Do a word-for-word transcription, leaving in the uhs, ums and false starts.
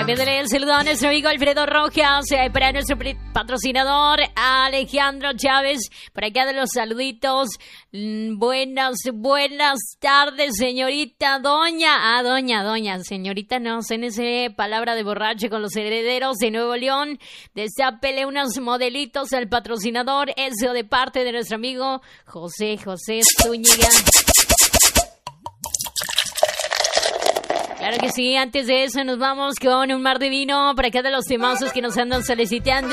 Enviándole el saludo a nuestro amigo Alfredo Rojas, eh, para nuestro patrocinador Alejandro Chávez, por acá de los saluditos. Mm, buenas, buenas tardes, señorita Doña. Ah, Doña, Doña, señorita, no, sé en ese palabra de borracho con los herederos de Nuevo León. Destápele unos modelitos al patrocinador, eso de parte de nuestro amigo José, José Zúñiga. Claro que sí, antes de eso nos vamos con un mar de vino para cada de los temazos que nos andan solicitando.